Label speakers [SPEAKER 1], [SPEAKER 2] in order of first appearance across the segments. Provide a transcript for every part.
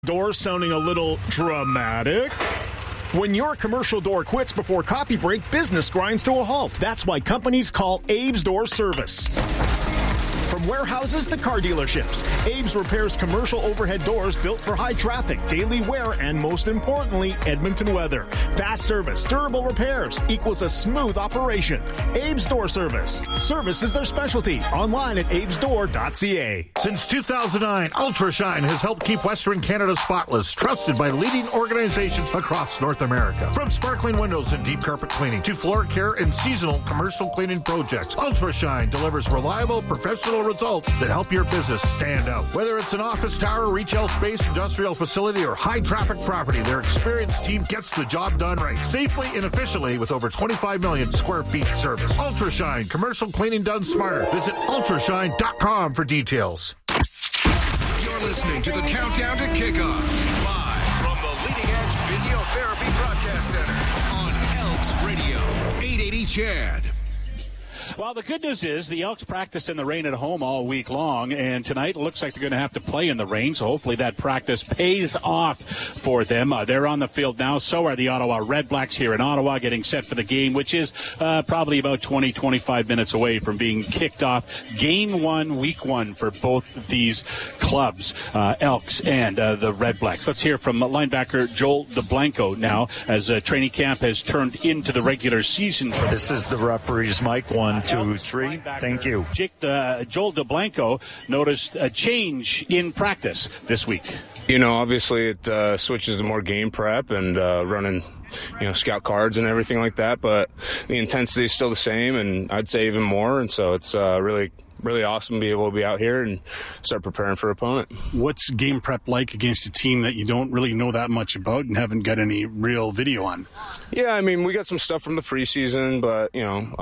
[SPEAKER 1] Door sounding a little dramatic? When your commercial door quits before coffee break, business grinds to a halt. That's why companies call Abe's Door Service. From warehouses to car dealerships, Abe's repairs commercial overhead doors built for high traffic, daily wear, and most importantly, Edmonton weather. Fast service, durable repairs equals a smooth operation. Abe's Door Service. Service is their specialty. Online at abesdoor.ca.
[SPEAKER 2] Since 2009, Ultrashine has helped keep Western Canada spotless, trusted by leading organizations across North America. From sparkling windows and deep carpet cleaning to floor care and seasonal commercial cleaning projects, Ultrashine delivers reliable, professional results that help your business stand out. Whether it's an office tower, retail space, industrial facility, or high-traffic property, their experienced team gets the job done right, safely and efficiently with over 25 million square feet service. Ultrashine, commercial cleaning done smarter. Visit ultrashine.com for details.
[SPEAKER 3] You're listening to the Countdown to Kickoff, live from the Leading Edge Physiotherapy Broadcast Center on Elks Radio, 880 CHAD.
[SPEAKER 4] Well, the good news is the Elks practiced in the rain at home all week long, and tonight it looks like they're going to have to play in the rain, so hopefully that practice pays off for them. They're on the field now. So are the Ottawa Redblacks here in Ottawa, getting set for the game, which is probably about 20, 25 minutes away from being kicked off. Game 1, week 1 for both of these clubs, Elks and the Redblacks. Let's hear from linebacker Joel DeBlanco now, as training camp has turned into the regular season.
[SPEAKER 5] This is the referee's mic. 1, 2, 3. Thank you.
[SPEAKER 4] Joel DeBlanco noticed a change in practice this week.
[SPEAKER 6] You know, obviously it switches to more game prep and running, scout cards and everything like that, but the intensity is still the same, and I'd say even more, and so it's really awesome to be able to be out here and start preparing for an opponent.
[SPEAKER 7] What's game prep like against a team that you don't really know that much about and haven't got any real video on?
[SPEAKER 6] Yeah, I mean, we got some stuff from the preseason, but,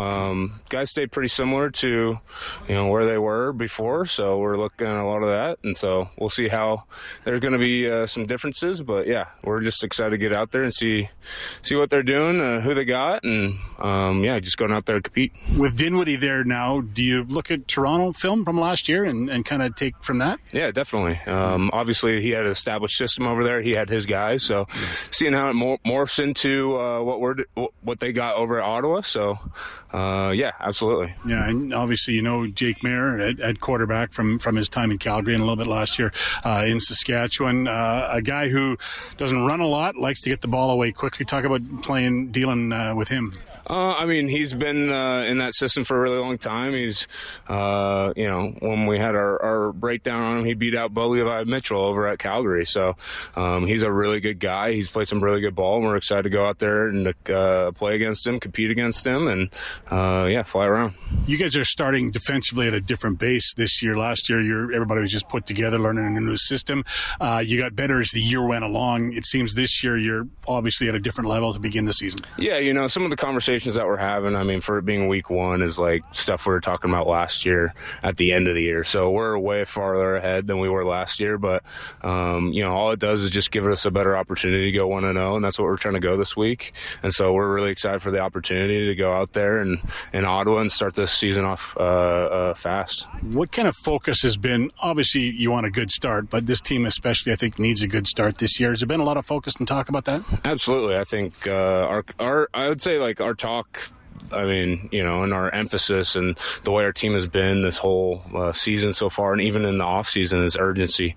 [SPEAKER 6] guys stayed pretty similar to, where they were before, so we're looking at a lot of that, and so we'll see how there's going to be some differences, but, yeah, we're just excited to get out there and see what they're doing, who they got, and, just going out there to compete.
[SPEAKER 7] With Dinwiddie there now, do you look at Toronto film from last year and kind of take from that?
[SPEAKER 6] Yeah, definitely. Obviously, he had an established system over there. He had his guys, so seeing how it morphs into what they got over at Ottawa. So, absolutely.
[SPEAKER 7] Yeah, and obviously, Jake Mayer at quarterback from his time in Calgary and a little bit last year in Saskatchewan. A guy who doesn't run a lot, likes to get the ball away quickly. Talk about dealing with him.
[SPEAKER 6] He's been in that system for a really long time. He's when we had our breakdown on him, he beat out Bo Levi Mitchell over at Calgary. So he's a really good guy. He's played some really good ball, and we're excited to go out there and play against him, compete against him, and, fly around.
[SPEAKER 7] You guys are starting defensively at a different base this year. Last year, everybody was just put together, learning a new system. You got better as the year went along. It seems this year you're obviously at a different level to begin the season.
[SPEAKER 6] Yeah, some of the conversations that we're having, for it being week 1 is like stuff we were talking about last year at the end of the year. So we're way farther ahead than we were last year, but all it does is just give us a better opportunity to go 1-0, and that's what we're trying to go this week. And so we're really excited for the opportunity to go out there and in Ottawa and start this season off fast.
[SPEAKER 7] What kind of focus has been? Obviously you want a good start, but this team especially I think needs a good start this year. Has there been a lot of focus and talk about that?
[SPEAKER 6] Absolutely. I think I would say our talk, and our emphasis and the way our team has been this whole season so far, and even in the off season, is urgency.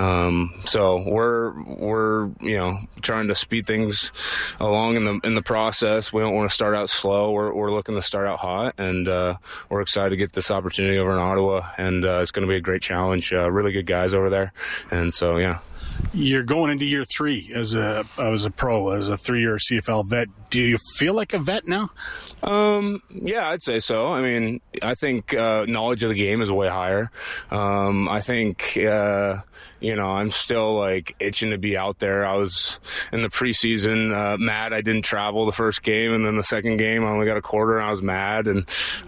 [SPEAKER 6] So we're trying to speed things along in the process. We don't want to start out slow. We're looking to start out hot, and we're excited to get this opportunity over in Ottawa. And it's going to be a great challenge. Really good guys over there, and so yeah.
[SPEAKER 7] You're going into year 3 as a pro, as a 3-year CFL vet. Do you feel like a vet now?
[SPEAKER 6] Yeah, I'd say so. I think knowledge of the game is way higher. I think, I'm still itching to be out there. I was in the preseason mad I didn't travel the first game, and then the second game I only got a quarter and I was mad. And,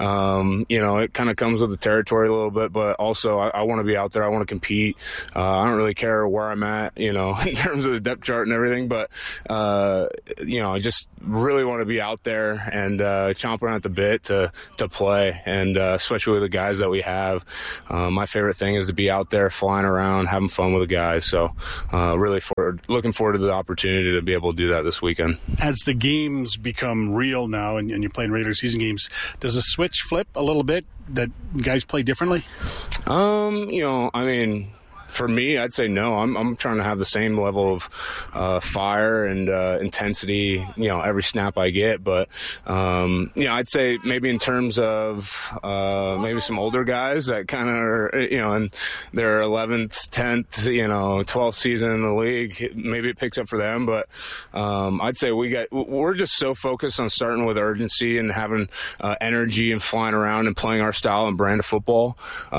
[SPEAKER 6] it kind of comes with the territory a little bit, but also I want to be out there. I want to compete. I don't really care where I'm at. that, in terms of the depth chart and everything. But, I just really want to be out there and chomping at the bit to play, and especially with the guys that we have. My favorite thing is to be out there flying around, having fun with the guys. So really looking forward to the opportunity to be able to do that this weekend.
[SPEAKER 7] As the games become real now and you're playing regular season games, does the switch flip a little bit that guys play differently? For me, I'd say no. I'm trying to have the same level of fire and intensity, every snap I get. But, I'd say maybe in terms of maybe some older guys that kind of are, in their 11th, 10th, 12th season in the league, maybe it picks up for them. But I'd say we're just so focused on starting with urgency and having energy and flying around and playing our style and brand of football.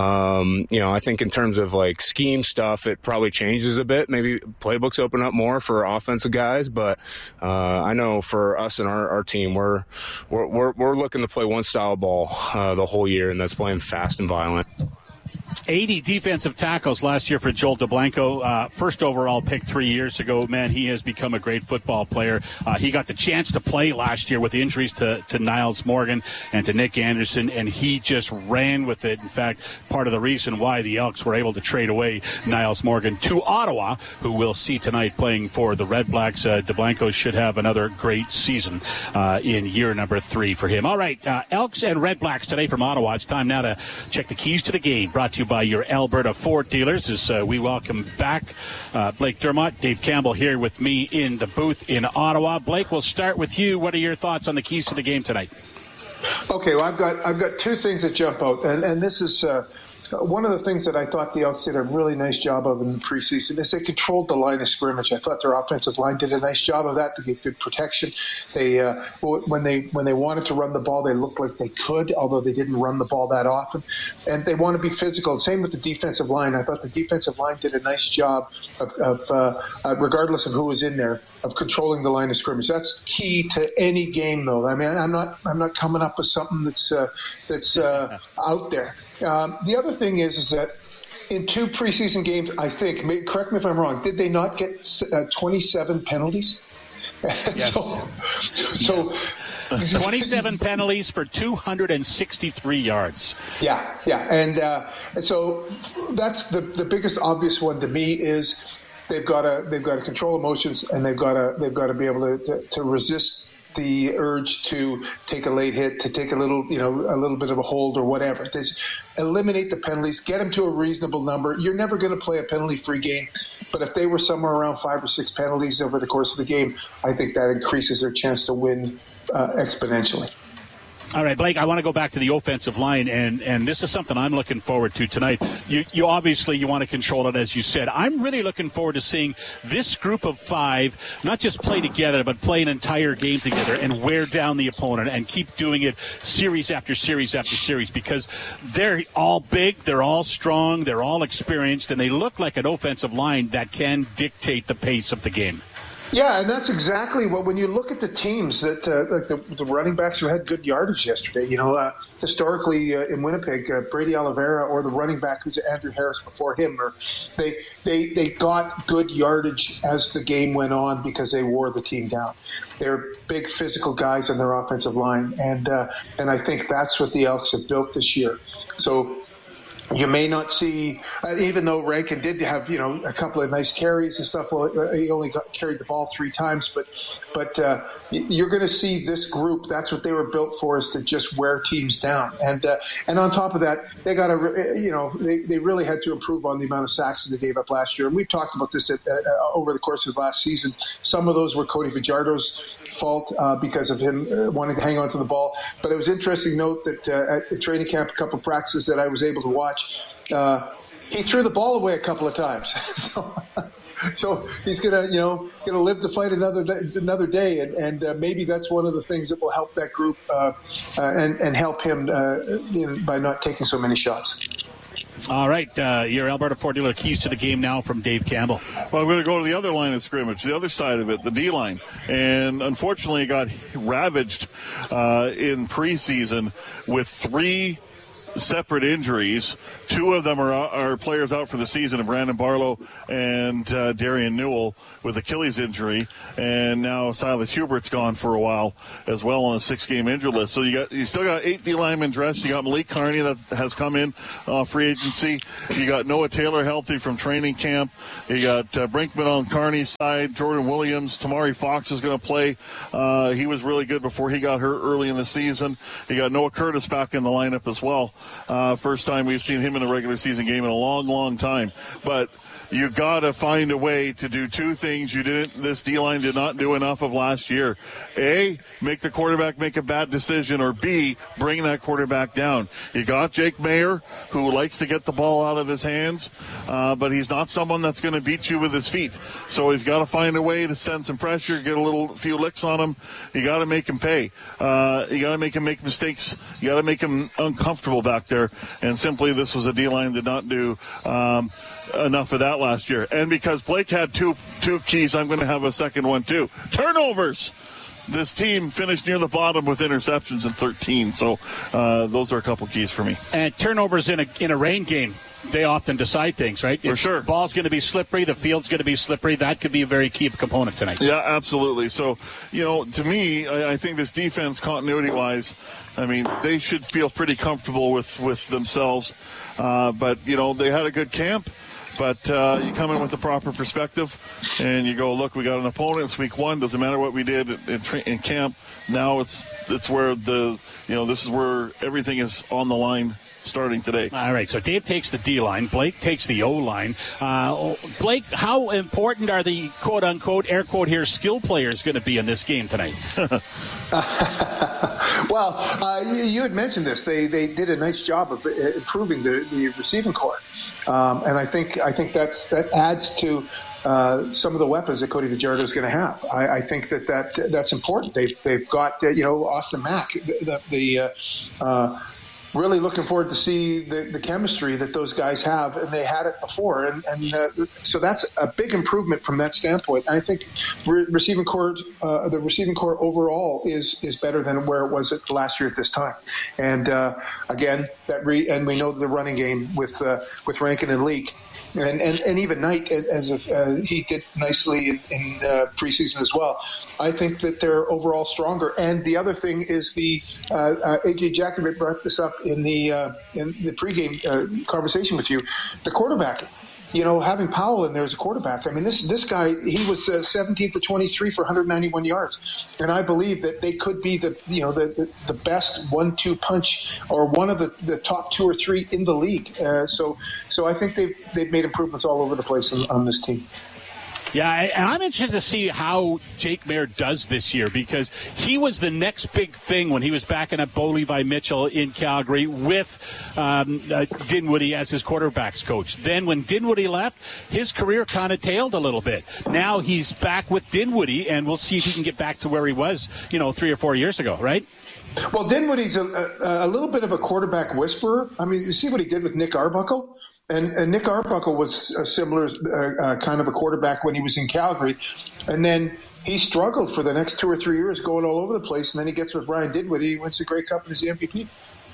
[SPEAKER 7] I think in terms of like scheme stuff, it probably changes a bit. Maybe playbooks open up more for offensive guys, but I know for us and our team, we're looking to play one style of ball the whole year, and that's playing fast and violent.
[SPEAKER 4] 80 defensive tackles last year for Joel DeBlanco. First overall pick 3 years ago. Man, he has become a great football player. He got the chance to play last year with injuries to Niles Morgan and to Nick Anderson, and he just ran with it. In fact, part of the reason why the Elks were able to trade away Niles Morgan to Ottawa, who we'll see tonight playing for the Red Blacks. DeBlanco should have another great season in year number 3 for him. All right, Elks and Red Blacks today from Ottawa. It's time now to check the keys to the game, brought to you by your Alberta Ford dealers. As we welcome back Blake Dermott, Dave Campbell here with me in the booth in Ottawa. Blake, we'll start with you. What are your thoughts on the keys to the game tonight?
[SPEAKER 8] Okay, well, I've got two things that jump out, and this is one of the things that I thought the Elks did a really nice job of in the preseason is they controlled the line of scrimmage. I thought their offensive line did a nice job of that to get good protection. They when they wanted to run the ball, they looked like they could, although they didn't run the ball that often. And they want to be physical. Same with the defensive line. I thought the defensive line did a nice job of regardless of who was in there, of controlling the line of scrimmage. That's key to any game, though. I mean, I'm not coming up with something that's out there. The other thing is that in 2 preseason games, I think, correct me if I'm wrong, did they not get 27 penalties?
[SPEAKER 4] Yes.
[SPEAKER 8] So
[SPEAKER 4] 27 penalties for 263 yards.
[SPEAKER 8] Yeah. And so that's the biggest obvious one to me is they've got to control emotions, and they've got to be able to resist the urge to take a late hit, to take a little bit of a hold or whatever. Just eliminate the penalties, get them to a reasonable number. You're never going to play a penalty-free game, but if they were somewhere around 5 or 6 penalties over the course of the game, I think that increases their chance to win exponentially.
[SPEAKER 4] All right, Blake, I want to go back to the offensive line, and this is something I'm looking forward to tonight. You obviously you want to control it, as you said. I'm really looking forward to seeing this group of 5 not just play together, but play an entire game together and wear down the opponent and keep doing it series after series after series, because they're all big, they're all strong, they're all experienced, and they look like an offensive line that can dictate the pace of the game.
[SPEAKER 8] Yeah, and that's exactly what, when you look at the teams that, like the running backs who had good yardage yesterday, historically in Winnipeg, Brady Oliveira or the running back who's Andrew Harris before him, they got good yardage as the game went on because they wore the team down. They're big physical guys on their offensive line, and I think that's what the Elks have built this year. So you may not see, even though Rankin did have, a couple of nice carries and stuff. Well, he only carried the ball 3 times, but you're going to see this group. That's what they were built for, is to just wear teams down. And on top of that, they got to, they really had to improve on the amount of sacks that they gave up last year. And we've talked about this over the course of last season. Some of those were Cody Fajardo's fault because of him wanting to hang on to the ball. But it was interesting to note that at the training camp, a couple of practices that I was able to watch, he threw the ball away a couple of times. So he's gonna live to fight another day, and maybe that's one of the things that will help that group and help him by not taking so many shots.
[SPEAKER 4] All right, your Alberta Ford dealer keys to the game now from Dave Campbell.
[SPEAKER 9] Well, we're going to go to the other line of scrimmage, the other side of it, the D-line. And unfortunately, it got ravaged in preseason with 3 separate injuries. 2 of them are players out for the season, Brandon Barlow and Darian Newell with Achilles injury, and now Silas Hubert's gone for a while as well on a 6-game injury list. So you still got 8 D linemen dressed. You got Malik Carney that has come in free agency. You got Noah Taylor healthy from training camp. You got Brinkman on Carney's side, Jordan Williams, Tamari Fox is going to play. He was really good before he got hurt early in the season. You got Noah Curtis back in the lineup as well. First time we've seen him in a regular season game in a long, long time. But you got to find a way to do 2 things this D-line did not do enough of last year. A, make the quarterback make a bad decision, or B, bring that quarterback down. You got Jake Mayer, who likes to get the ball out of his hands, but he's not someone that's going to beat you with his feet. So you've got to find a way to send some pressure, get a few licks on him. You got to make him pay. You got to make him make mistakes. You got to make him uncomfortable back there. And simply, this was a D-line that did not do enough of that last year. And because Blake had two keys, I'm going to have a second one too. Turnovers. This team finished near the bottom with interceptions in 13. So those are a couple keys for me. And turnovers in a rain game, they often decide things, right? For sure. The ball's going to be slippery. The field's going to be slippery. That could be a very key component tonight. Yeah, absolutely. So, to me, I think this defense, continuity-wise, they should feel pretty comfortable with themselves. But, they had a good camp. But you come in with the proper perspective, and you go, look, we got an opponent. It's week 1. Doesn't matter what we did in camp. Now it's where this is where everything is on the line starting today. All right, so Dave takes the D-line. Blake takes the O-line. Blake, how important are the quote-unquote, air quote here, skill players going to be in this game tonight?
[SPEAKER 8] Well, you had mentioned this. They did a nice job of improving the receiving corps. And I think that adds to some of the weapons that Cody Fajardo is going to have. I think that's important. They've got Austin Mack, really looking forward to see the chemistry that those guys have, and they had it before, and so that's a big improvement from that standpoint. I think the receiving corps overall is better than where it was last year at this time, and again and we know the running game with Rankin and Leak. And even Knight, as he did nicely in preseason as well. I think that they're overall stronger. And the other thing is the AJ Jakovic brought this up in the pregame conversation with you. The quarterback, having Powell in there as a quarterback. This guy, he was 17 for 23 for 191 yards, and I believe that they could be the best 1-2 punch or one of the top 2 or 3 in the league. So I think they've made improvements all over the place on this team.
[SPEAKER 4] Yeah, and I'm interested to see how Jake Mayer does this year, because he was the next big thing when he was backing up Bo Levi Mitchell in Calgary with Dinwiddie as his quarterback's coach. Then when Dinwiddie left, his career kind of tailed a little bit. Now he's back with Dinwiddie, and we'll see if he can get back to where he was, 3 or 4 years ago, right?
[SPEAKER 8] Well, Dinwiddie's a little bit of a quarterback whisperer. You see what he did with Nick Arbuckle? And Nick Arbuckle was a similar kind of a quarterback when he was in Calgary. And then he struggled for the next 2 or 3 years going all over the place. And then he gets with Ryan Dinwiddie. He wins the Grey Cup and is the MVP.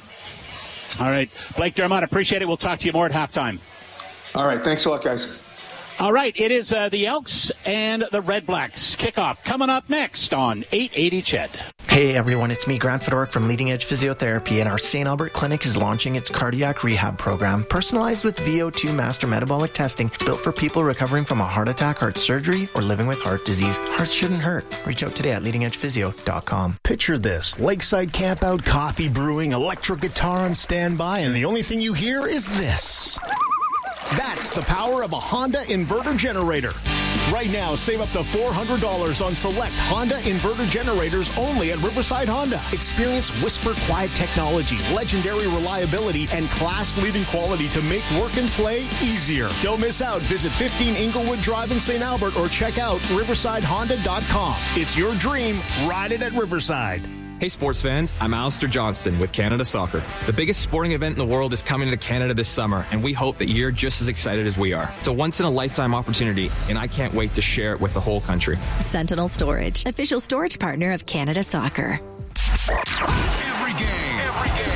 [SPEAKER 4] All right. Blake Dermott, appreciate it. We'll talk to you more at halftime.
[SPEAKER 8] All right. Thanks a lot, guys.
[SPEAKER 4] All right. It is the Elks and the Red Blacks kickoff coming up next on 880 CHED.
[SPEAKER 10] Hey everyone, it's me, Grant Fedoruk from Leading Edge Physiotherapy, and our St. Albert Clinic is launching its cardiac rehab program, personalized with VO2 master metabolic testing, built for people recovering from a heart attack, heart surgery, or living with heart disease. Hearts shouldn't hurt. Reach out today at leadingedgephysio.com.
[SPEAKER 1] Picture this: lakeside campout, coffee brewing, electric guitar on standby, and the only thing you hear is this. That's the power of a Honda inverter generator. Right now, save up to $400 on select Honda inverter generators only at Riverside Honda. Experience Whisper Quiet technology, legendary reliability, and class-leading quality to make work and play easier. Don't miss out. Visit 15 Inglewood Drive in St. Albert or check out riversidehonda.com. It's your dream. Ride it at Riverside.
[SPEAKER 11] Hey sports fans, I'm Alistair Johnston with Canada Soccer. The biggest sporting event in the world is coming to Canada this summer, and we hope that you're just as excited as we are. It's a once-in-a-lifetime opportunity, and I can't wait to share it with the whole country.
[SPEAKER 12] Sentinel Storage, official storage partner of Canada Soccer.
[SPEAKER 3] Every game, all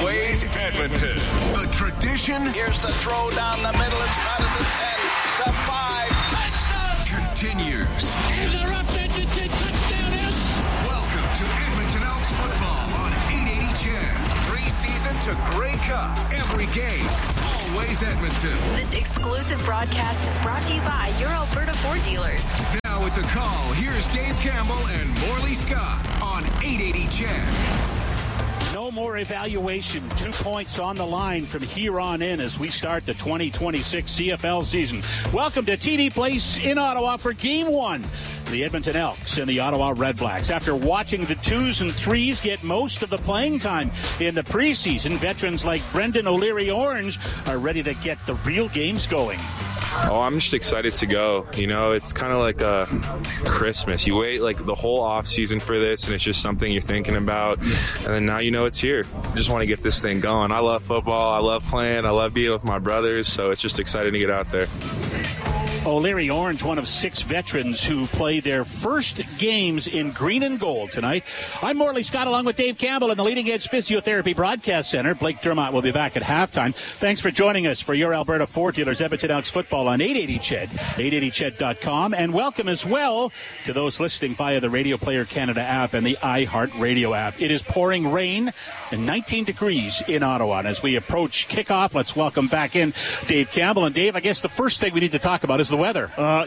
[SPEAKER 3] Always Edmonton. The tradition.
[SPEAKER 12] Here's the throw down the middle. It's cut at the 10, the 5. Touchdown!
[SPEAKER 3] Continues.
[SPEAKER 12] Interrupt Edmonton. Touchdown Elks.
[SPEAKER 3] Welcome to Edmonton Elks football on 880 CHED. Preseason to Grey Cup. Every game. Always Edmonton.
[SPEAKER 13] This exclusive broadcast is brought to you by your Alberta Ford dealers.
[SPEAKER 3] Now with the call, here's Dave Campbell and Morley Scott on 880 CHED.
[SPEAKER 4] No more evaluation. 2 points on the line from here on in as we start the 2026 CFL season. Welcome to TD Place in Ottawa for Game 1. The Edmonton Elks and the Ottawa Redblacks. After watching the 2s and 3s get most of the playing time in the preseason, veterans like Brendan O'Leary-Orange are ready to get the real games going.
[SPEAKER 14] Oh, I'm just excited to go. You know, it's kind of like Christmas. You wait like the whole off season for this, and it's just something you're thinking about. And then now you know it's here. I just want to get this thing going. I love football. I love playing. I love being with my brothers. So it's just exciting to get out there.
[SPEAKER 4] O'Leary-Orange, one of 6 veterans who play their first games in green and gold tonight. I'm Morley Scott along with Dave Campbell in the Leading Edge Physiotherapy Broadcast Center. Blake Dermott will be back at halftime. Thanks for joining us for your Alberta Ford dealers, Edmonton Elks football on 880 CHED, 880ched.com. And welcome as well to those listening via the Radio Player Canada app and the iHeart Radio app. It is pouring rain and 19 degrees in Ottawa. And as we approach kickoff, let's welcome back in Dave Campbell. And Dave, I guess the first thing we need to talk about is the weather.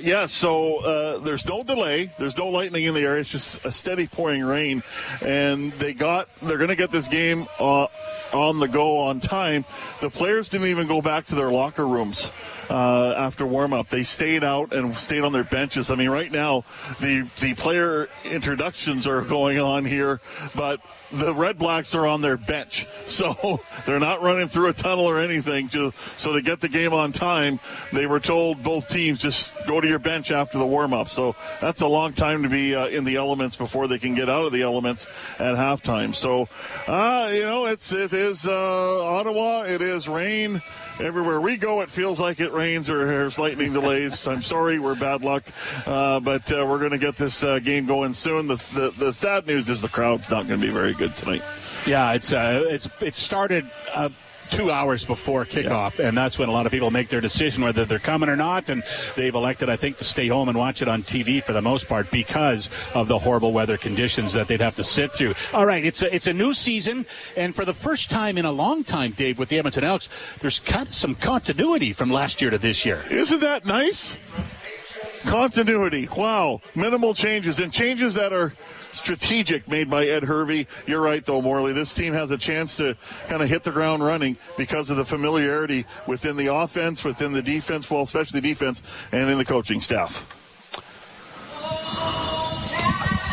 [SPEAKER 9] So there's no delay. There's no lightning in the air. It's just a steady pouring rain. And they're going to get this game on the go on time. The players didn't even go back to their locker rooms after warm-up. They stayed out and stayed on their benches. I mean, right now, the player introductions are going on here, but the Red Blacks are on their bench. So they're not running through a tunnel or anything. So to get the game on time, they were told, both teams, just go to your bench after the warm-up. So that's a long time to be in the elements before they can get out of the elements at halftime. So, it is Ottawa. It is rain. Everywhere we go, it feels like it rains or there's lightning delays. I'm sorry, we're bad luck, but we're going to get this game going soon. The sad news is the crowd's not going to be very good tonight.
[SPEAKER 4] Yeah, it started 2 hours before kickoff, and that's when a lot of people make their decision whether they're coming or not, and they've elected, I think, to stay home and watch it on TV for the most part because of the horrible weather conditions that they'd have to sit through. All right, it's a new season, and for the first time in a long time, Dave, with the Edmonton Elks, there's some continuity from last year to this year.
[SPEAKER 9] Isn't that nice? Continuity. Wow. Minimal changes, and changes that are strategic, made by Ed Hervey. You're right, though, Morley. This team has a chance to kind of hit the ground running because of the familiarity within the offense, within the defense, well, especially defense, and in the coaching staff.